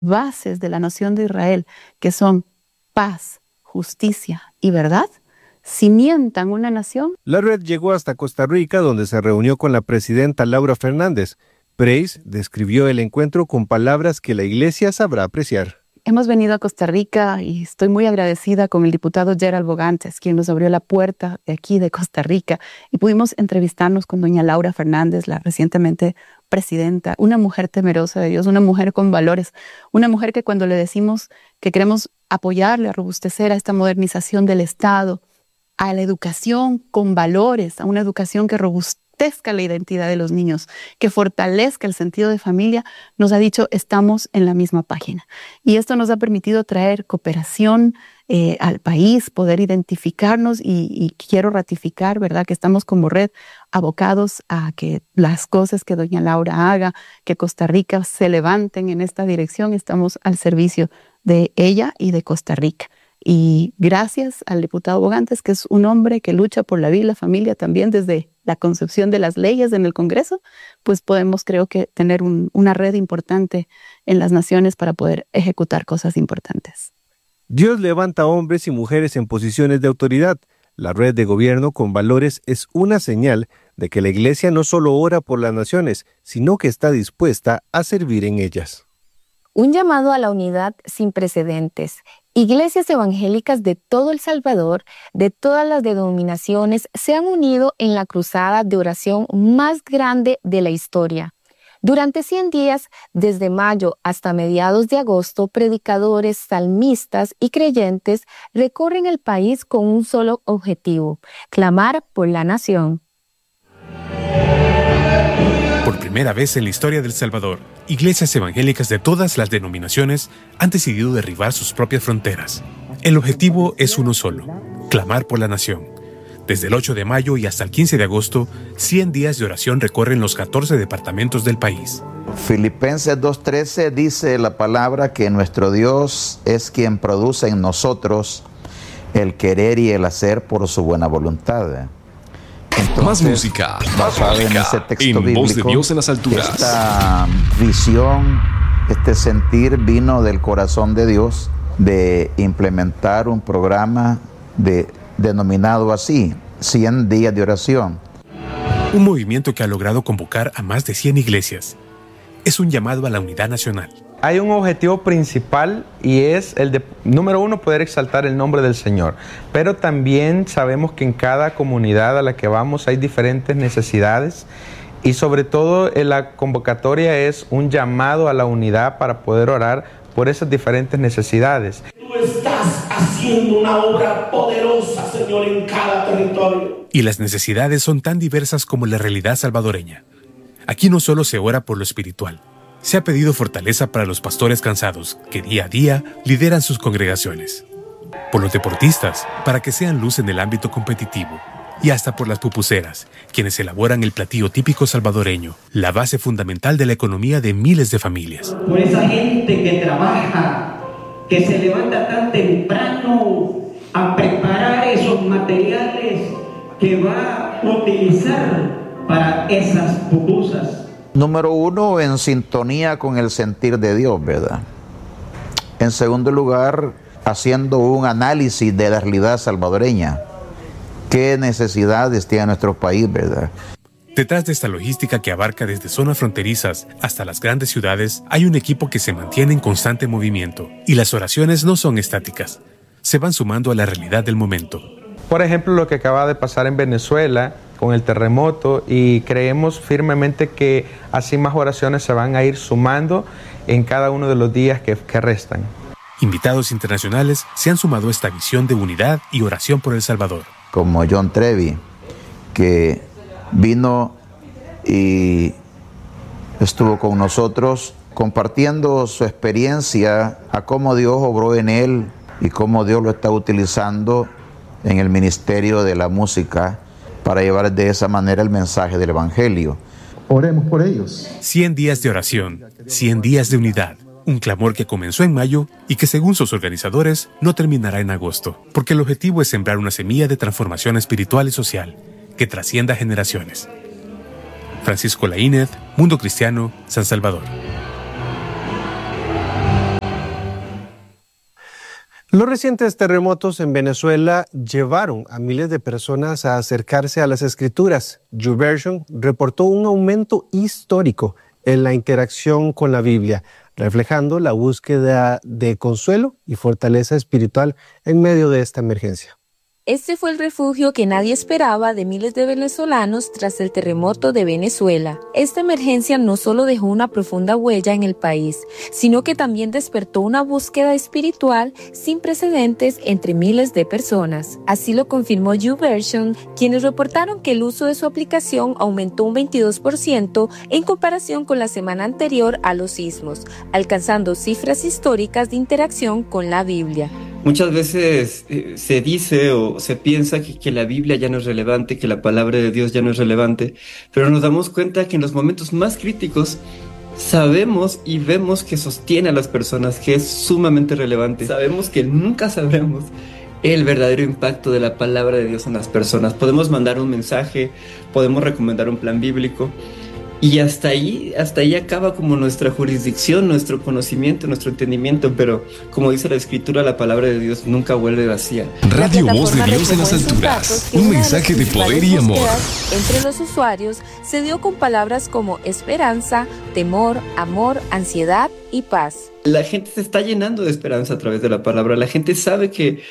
bases de la nación de Israel, que son paz, justicia y verdad, cimientan una nación. La red llegó hasta Costa Rica, donde se reunió con la presidenta Laura Fernández. Preis describió el encuentro con palabras que la iglesia sabrá apreciar. Hemos venido a Costa Rica y estoy muy agradecida con el diputado Gerald Bogantes, quien nos abrió la puerta de aquí de Costa Rica, y pudimos entrevistarnos con doña Laura Fernández, la recientemente presidenta, una mujer temerosa de Dios, una mujer con valores, una mujer que cuando le decimos que queremos apoyarle, a robustecer a esta modernización del Estado, a la educación con valores, a una educación que robustezca la identidad de los niños, que fortalezca el sentido de familia, nos ha dicho, estamos en la misma página. Y esto nos ha permitido traer cooperación al país, poder identificarnos y quiero ratificar, ¿verdad?, que estamos como red abocados a que las cosas que doña Laura haga, que Costa Rica se levanten en esta dirección, estamos al servicio de ella y de Costa Rica. Y gracias al diputado Bogantes, que es un hombre que lucha por la vida y la familia también desde la concepción de las leyes en el Congreso, pues podemos, creo que, tener una red importante en las naciones para poder ejecutar cosas importantes. Dios levanta hombres y mujeres en posiciones de autoridad. La red de gobierno con valores es una señal de que la Iglesia no solo ora por las naciones, sino que está dispuesta a servir en ellas. Un llamado a la unidad sin precedentes. Iglesias evangélicas de todo El Salvador, de todas las denominaciones, se han unido en la cruzada de oración más grande de la historia. Durante 100 días, desde mayo hasta mediados de agosto, predicadores, salmistas y creyentes recorren el país con un solo objetivo: clamar por la nación. Por primera vez en la historia de El Salvador, iglesias evangélicas de todas las denominaciones han decidido derribar sus propias fronteras. El objetivo es uno solo: clamar por la nación. Desde el 8 de mayo y hasta el 15 de agosto, 100 días de oración recorren los 14 departamentos del país. Filipenses 2:13 dice la palabra que nuestro Dios es quien produce en nosotros el querer y el hacer por su buena voluntad. Entonces, más música, en ese texto en bíblico, Voz de Dios en las alturas. Esta visión, este sentir vino del corazón de Dios de implementar un programa denominado así, 100 días de oración. Un movimiento que ha logrado convocar a más de 100 iglesias. Es un llamado a la unidad nacional. Hay un objetivo principal y es el de, número uno, poder exaltar el nombre del Señor. Pero también sabemos que en cada comunidad a la que vamos hay diferentes necesidades y sobre todo la convocatoria es un llamado a la unidad para poder orar por esas diferentes necesidades. Tú estás haciendo una obra poderosa, Señor, en cada territorio. Y las necesidades son tan diversas como la realidad salvadoreña. Aquí no solo se ora por lo espiritual. Se ha pedido fortaleza para los pastores cansados que día a día lideran sus congregaciones. Por los deportistas, para que sean luz en el ámbito competitivo. Y hasta por las pupuseras, quienes elaboran el platillo típico salvadoreño, la base fundamental de la economía de miles de familias. Por esa gente que trabaja, que se levanta tan temprano a preparar esos materiales que va a utilizar para esas pupusas. Número uno, en sintonía con el sentir de Dios, ¿verdad? En segundo lugar, haciendo un análisis de la realidad salvadoreña. ¿Qué necesidades tiene nuestro país, verdad? Detrás de esta logística que abarca desde zonas fronterizas hasta las grandes ciudades, hay un equipo que se mantiene en constante movimiento. Y las oraciones no son estáticas. Se van sumando a la realidad del momento. Por ejemplo, lo que acaba de pasar en Venezuela con el terremoto, y creemos firmemente que así más oraciones se van a ir sumando en cada uno de los días que restan. Invitados internacionales se han sumado a esta visión de unidad y oración por El Salvador. Como John Trevi, que vino y estuvo con nosotros compartiendo su experiencia a cómo Dios obró en él y cómo Dios lo está utilizando en el ministerio de la música para llevar de esa manera el mensaje del Evangelio. Oremos por ellos. 100 días de oración, 100 días de unidad. Un clamor que comenzó en mayo y que, según sus organizadores, no terminará en agosto, porque el objetivo es sembrar una semilla de transformación espiritual y social que trascienda generaciones. Francisco Laínez, Mundo Cristiano, San Salvador. Los recientes terremotos en Venezuela llevaron a miles de personas a acercarse a las escrituras. YouVersion reportó un aumento histórico en la interacción con la Biblia, reflejando la búsqueda de consuelo y fortaleza espiritual en medio de esta emergencia. Este fue el refugio que nadie esperaba de miles de venezolanos tras el terremoto de Venezuela. Esta emergencia no solo dejó una profunda huella en el país, sino que también despertó una búsqueda espiritual sin precedentes entre miles de personas. Así lo confirmó YouVersion, quienes reportaron que el uso de su aplicación aumentó un 22% en comparación con la semana anterior a los sismos, alcanzando cifras históricas de interacción con la Biblia. Muchas veces se dice o se piensa que la Biblia ya no es relevante, que la palabra de Dios ya no es relevante, pero nos damos cuenta que en los momentos más críticos sabemos y vemos que sostiene a las personas, que es sumamente relevante. Sabemos que nunca sabremos el verdadero impacto de la palabra de Dios en las personas. Podemos mandar un mensaje, podemos recomendar un plan bíblico, y hasta ahí acaba como nuestra jurisdicción, nuestro conocimiento, nuestro entendimiento, pero como dice la Escritura, la palabra de Dios nunca vuelve vacía. Radio Voz de Dios en las alturas, un mensaje de poder y amor. Entre los usuarios se dio con palabras como esperanza, temor, amor, ansiedad y paz. La gente se está llenando de esperanza a través de la palabra. La gente sabe que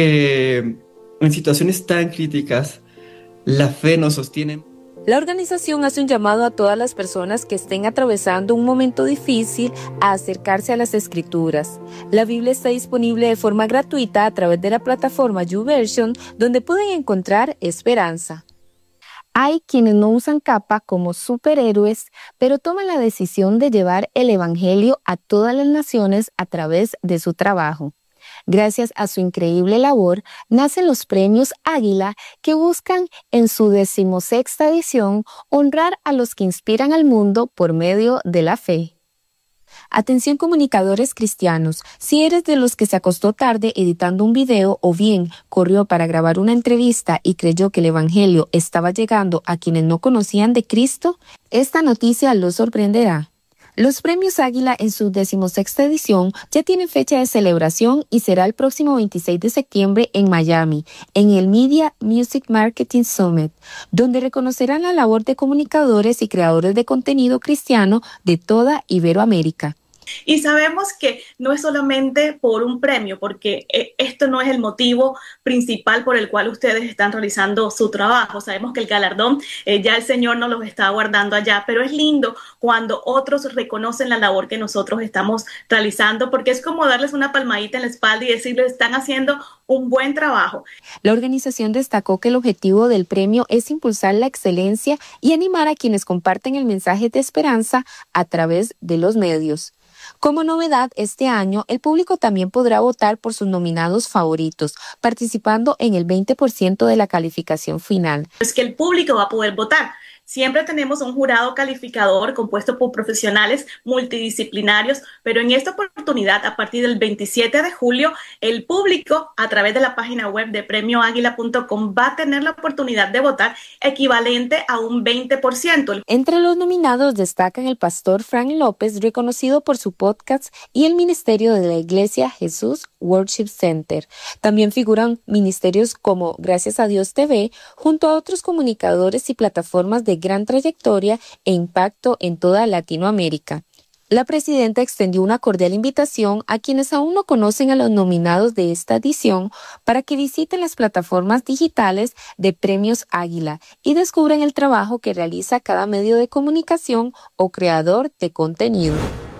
en situaciones tan críticas la fe nos sostiene. La organización hace un llamado a todas las personas que estén atravesando un momento difícil a acercarse a las Escrituras. La Biblia está disponible de forma gratuita a través de la plataforma YouVersion, donde pueden encontrar esperanza. Hay quienes no usan capa como superhéroes, pero toman la decisión de llevar el Evangelio a todas las naciones a través de su trabajo. Gracias a su increíble labor, nacen los premios Águila, que buscan en su 16ª edición honrar a los que inspiran al mundo por medio de la fe. Atención comunicadores cristianos, si eres de los que se acostó tarde editando un video o bien corrió para grabar una entrevista y creyó que el Evangelio estaba llegando a quienes no conocían de Cristo, esta noticia los sorprenderá. Los premios Águila en su 16ª edición ya tienen fecha de celebración y será el próximo 26 de septiembre en Miami, en el Media Music Marketing Summit, donde reconocerán la labor de comunicadores y creadores de contenido cristiano de toda Iberoamérica. Y sabemos que no es solamente por un premio, porque esto no es el motivo principal por el cual ustedes están realizando su trabajo. Sabemos que el galardón ya el Señor nos los está guardando allá, pero es lindo cuando otros reconocen la labor que nosotros estamos realizando, porque es como darles una palmadita en la espalda y decirles están haciendo un buen trabajo. La organización destacó que el objetivo del premio es impulsar la excelencia y animar a quienes comparten el mensaje de esperanza a través de los medios. Como novedad, este año, el público también podrá votar por sus nominados favoritos, participando en el 20% de la calificación final. Es que el público va a poder votar. Siempre tenemos un jurado calificador compuesto por profesionales multidisciplinarios, pero en esta oportunidad, a partir del 27 de julio, el público, a través de la página web de premioaguila.com, va a tener la oportunidad de votar equivalente a un 20%. Entre los nominados destacan el pastor Frank López, reconocido por su podcast, y el ministerio de la Iglesia Jesús Worship Center. También figuran ministerios como Gracias a Dios TV, junto a otros comunicadores y plataformas de gran trayectoria e impacto en toda Latinoamérica. La presidenta extendió una cordial invitación a quienes aún no conocen a los nominados de esta edición para que visiten las plataformas digitales de Premios Águila y descubran el trabajo que realiza cada medio de comunicación o creador de contenido.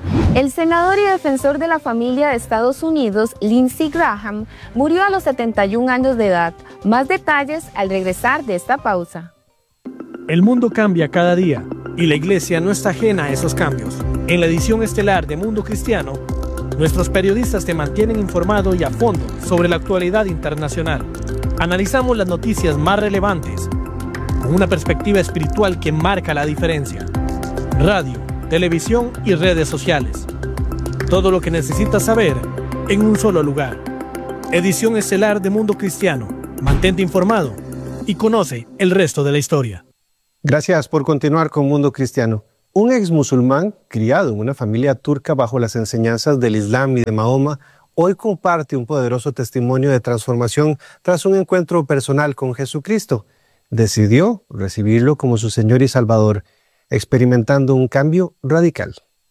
El senador y defensor de la familia de Estados Unidos, Lindsey Graham, murió a los 71 años de edad. Más detalles al regresar de esta pausa. El mundo cambia cada día y la iglesia no está ajena a esos cambios. En la edición estelar de Mundo Cristiano, nuestros periodistas te mantienen informado y a fondo sobre la actualidad internacional. Analizamos las noticias más relevantes con una perspectiva espiritual que marca la diferencia. Radio, televisión y redes sociales. Todo lo que necesitas saber en un solo lugar. Edición estelar de Mundo Cristiano. Mantente informado y conoce el resto de la historia. Gracias por continuar con Mundo Cristiano. Un ex musulmán, criado en una familia turca bajo las enseñanzas del Islam y de Mahoma, hoy comparte un poderoso testimonio de transformación tras un encuentro personal con Jesucristo. Decidió recibirlo como su Señor y Salvador, experimentando un cambio radical.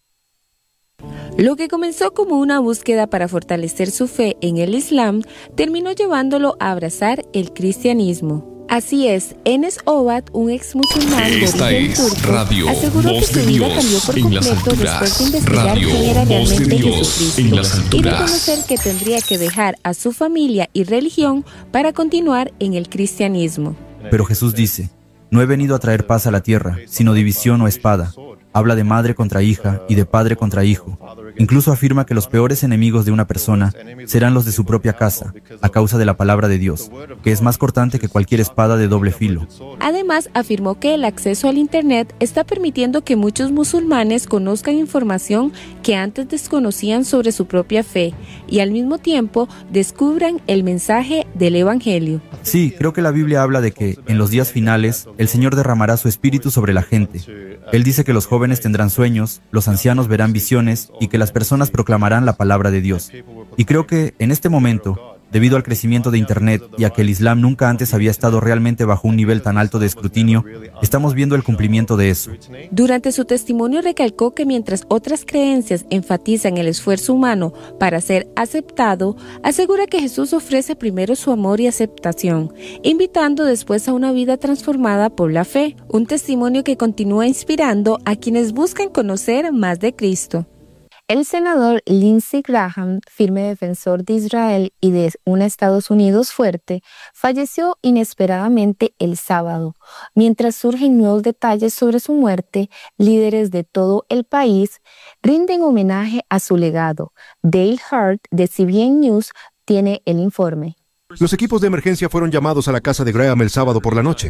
Lo que comenzó como una búsqueda para fortalecer su fe en el Islam, terminó llevándolo a abrazar el cristianismo. Así es, Enes Obat, un ex musulmán de origen turco, aseguró que su vida cambió por completo después de investigar quién era realmente Jesucristo y reconocer que tendría que dejar a su familia y religión para continuar en el cristianismo. Pero Jesús dice: no he venido a traer paz a la tierra, sino división o espada. Habla de madre contra hija y de padre contra hijo. Incluso afirma que los peores enemigos de una persona serán los de su propia casa, a causa de la palabra de Dios, que es más cortante que cualquier espada de doble filo. Además, afirmó que el acceso al Internet está permitiendo que muchos musulmanes conozcan información que antes desconocían sobre su propia fe y al mismo tiempo descubran el mensaje del Evangelio. Sí, creo que la Biblia habla de que, en los días finales, el Señor derramará su espíritu sobre la gente. Él dice que los jóvenes tendrán sueños, los ancianos verán visiones y que las personas proclamarán la palabra de Dios. Y creo que, en este momento, debido al crecimiento de Internet y a que el Islam nunca antes había estado realmente bajo un nivel tan alto de escrutinio, estamos viendo el cumplimiento de eso. Durante su testimonio recalcó que mientras otras creencias enfatizan el esfuerzo humano para ser aceptado, asegura que Jesús ofrece primero su amor y aceptación, invitando después a una vida transformada por la fe, un testimonio que continúa inspirando a quienes buscan conocer más de Cristo. El senador Lindsey Graham, firme defensor de Israel y de un Estados Unidos fuerte, falleció inesperadamente el sábado. Mientras surgen nuevos detalles sobre su muerte, líderes de todo el país rinden homenaje a su legado. Dale Hart, de CBN News, tiene el informe. Los equipos de emergencia fueron llamados a la casa de Graham el sábado por la noche.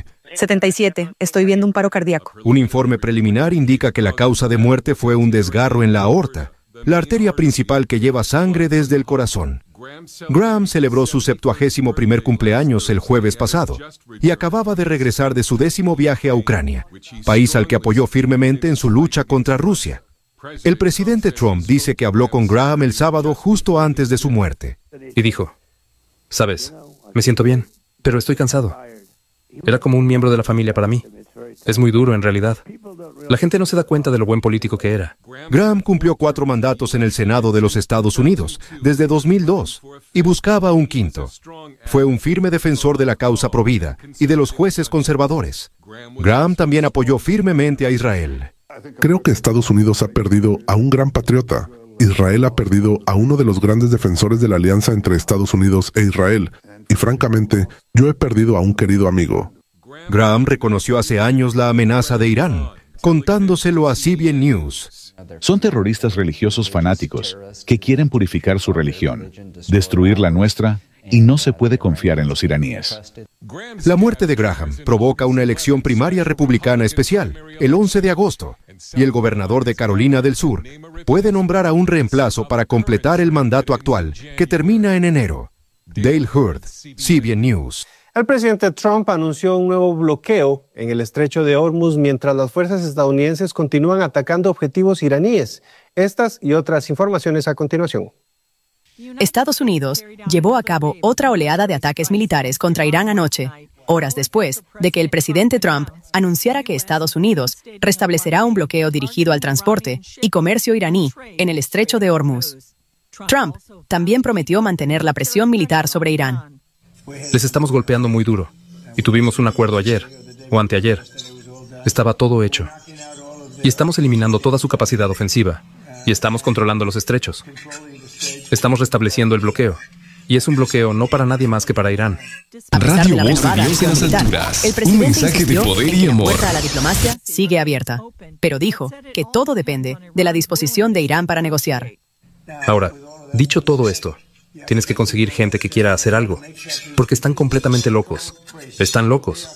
77. Estoy viendo un paro cardíaco. Un informe preliminar indica que la causa de muerte fue un desgarro en la aorta, la arteria principal que lleva sangre desde el corazón. Graham celebró su 71º cumpleaños el jueves pasado y acababa de regresar de su 10º viaje a Ucrania, país al que apoyó firmemente en su lucha contra Rusia. El presidente Trump dice que habló con Graham el sábado justo antes de su muerte. Y dijo: «Sabes, me siento bien, pero estoy cansado. Era como un miembro de la familia para mí. Es muy duro en realidad. La gente no se da cuenta de lo buen político que era». Graham cumplió 4 mandatos en el Senado de los Estados Unidos desde 2002 y buscaba un quinto. Fue un firme defensor de la causa provida y de los jueces conservadores. Graham también apoyó firmemente a Israel. Creo que Estados Unidos ha perdido a un gran patriota. Israel ha perdido a uno de los grandes defensores de la alianza entre Estados Unidos e Israel. Y francamente, yo he perdido a un querido amigo. Graham reconoció hace años la amenaza de Irán, contándoselo a CBN News. Son terroristas religiosos fanáticos que quieren purificar su religión, destruir la nuestra, y no se puede confiar en los iraníes. La muerte de Graham provoca una elección primaria republicana especial, el 11 de agosto, y el gobernador de Carolina del Sur puede nombrar a un reemplazo para completar el mandato actual, que termina en enero. Dale Hurt, CBN News. El presidente Trump anunció un nuevo bloqueo en el estrecho de Hormuz mientras las fuerzas estadounidenses continúan atacando objetivos iraníes. Estas y otras informaciones a continuación. Estados Unidos llevó a cabo otra oleada de ataques militares contra Irán anoche, horas después de que el presidente Trump anunciara que Estados Unidos restablecerá un bloqueo dirigido al transporte y comercio iraní en el estrecho de Hormuz. Trump también prometió mantener la presión militar sobre Irán. Les estamos golpeando muy duro. Y tuvimos un acuerdo ayer, o anteayer. Estaba todo hecho. Y estamos eliminando toda su capacidad ofensiva. Y estamos controlando los estrechos. Estamos restableciendo el bloqueo. Y es un bloqueo no para nadie más que para Irán. Radio Voz de Dios en las alturas. Un mensaje de poder y amor. La puerta a la diplomacia sigue abierta, pero dijo que todo depende de la disposición de Irán para negociar. Ahora, dicho todo esto, tienes que conseguir gente que quiera hacer algo, porque están completamente locos. Están locos.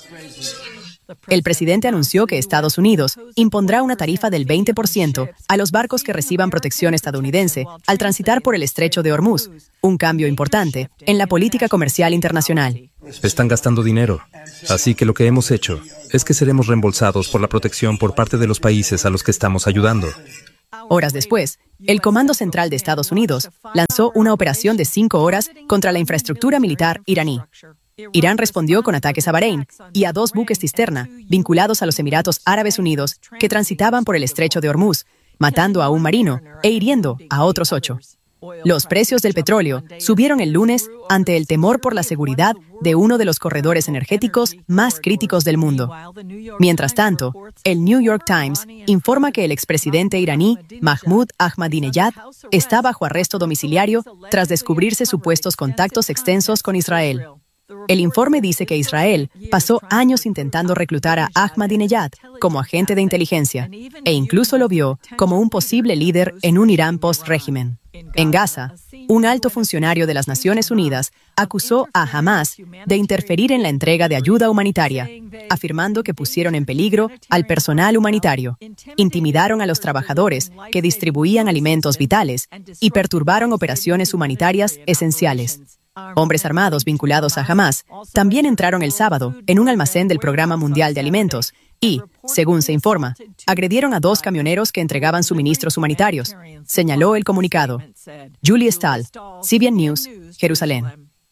El presidente anunció que Estados Unidos impondrá una tarifa del 20% a los barcos que reciban protección estadounidense al transitar por el estrecho de Hormuz, un cambio importante en la política comercial internacional. Están gastando dinero, así que lo que hemos hecho es que seremos reembolsados por la protección por parte de los países a los que estamos ayudando. Horas después, el Comando Central de Estados Unidos lanzó una operación de 5 horas contra la infraestructura militar iraní. Irán respondió con ataques a Bahrein y a 2 buques cisterna vinculados a los Emiratos Árabes Unidos que transitaban por el estrecho de Hormuz, matando a un marino e hiriendo a otros 8. Los precios del petróleo subieron el lunes ante el temor por la seguridad de uno de los corredores energéticos más críticos del mundo. Mientras tanto, el New York Times informa que el expresidente iraní Mahmoud Ahmadinejad está bajo arresto domiciliario tras descubrirse supuestos contactos extensos con Israel. El informe dice que Israel pasó años intentando reclutar a Ahmadinejad como agente de inteligencia e incluso lo vio como un posible líder en un Irán post-régimen. En Gaza, un alto funcionario de las Naciones Unidas acusó a Hamas de interferir en la entrega de ayuda humanitaria, afirmando que pusieron en peligro al personal humanitario, intimidaron a los trabajadores que distribuían alimentos vitales y perturbaron operaciones humanitarias esenciales. Hombres armados vinculados a Hamas también entraron el sábado en un almacén del Programa Mundial de Alimentos y, según se informa, agredieron a 2 camioneros que entregaban suministros humanitarios, señaló el comunicado. Julie Stahl, CBN News, Jerusalén.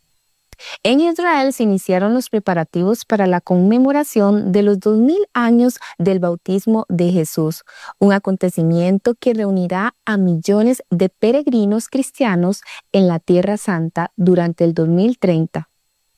En Israel se iniciaron los preparativos para la conmemoración de los 2000 años del bautismo de Jesús, un acontecimiento que reunirá a millones de peregrinos cristianos en la Tierra Santa durante el 2030.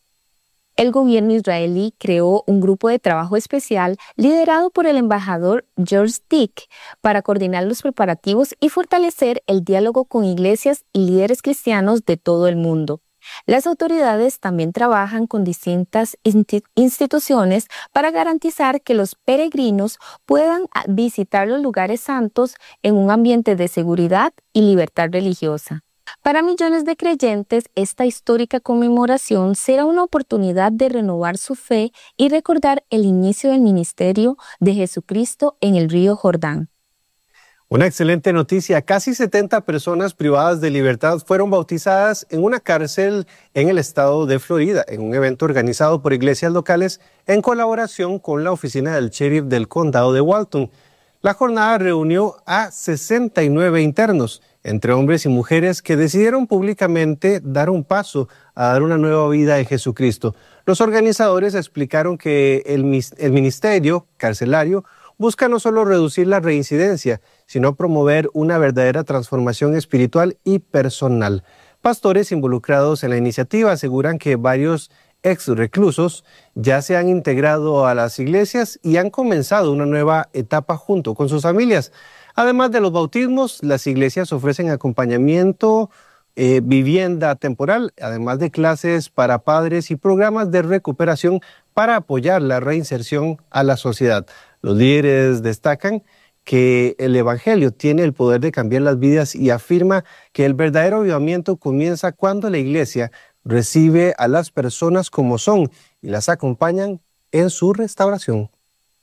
El gobierno israelí creó un grupo de trabajo especial liderado por el embajador George Dick para coordinar los preparativos y fortalecer el diálogo con iglesias y líderes cristianos de todo el mundo. Las autoridades también trabajan con distintas instituciones para garantizar que los peregrinos puedan visitar los lugares santos en un ambiente de seguridad y libertad religiosa. Para millones de creyentes, esta histórica conmemoración será una oportunidad de renovar su fe y recordar el inicio del ministerio de Jesucristo en el río Jordán. Una excelente noticia. Casi 70 personas privadas de libertad fueron bautizadas en una cárcel en el estado de Florida, en un evento organizado por iglesias locales en colaboración con la oficina del sheriff del condado de Walton. La jornada reunió a 69 internos, entre hombres y mujeres que decidieron públicamente dar un paso a dar una nueva vida en Jesucristo. Los organizadores explicaron que el ministerio carcelario busca no solo reducir la reincidencia, sino promover una verdadera transformación espiritual y personal. Pastores involucrados en la iniciativa aseguran que varios ex-reclusos ya se han integrado a las iglesias y han comenzado una nueva etapa junto con sus familias. Además de los bautismos, las iglesias ofrecen acompañamiento, vivienda temporal, además de clases para padres y programas de recuperación para apoyar la reinserción a la sociedad. Los líderes destacan que el Evangelio tiene el poder de cambiar las vidas y afirma que el verdadero avivamiento comienza cuando la iglesia recibe a las personas como son y las acompañan en su restauración.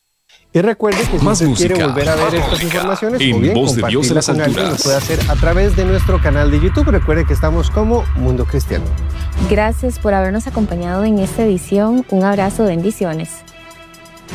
Y recuerde que si más usted música, quiere volver a ver estas informaciones en o bien Voz de Dios en las compartirla con alguien, lo Alturas, puede hacer a través de nuestro canal de YouTube. Recuerde que estamos como Mundo Cristiano. Gracias por habernos acompañado en esta edición. Un abrazo, bendiciones.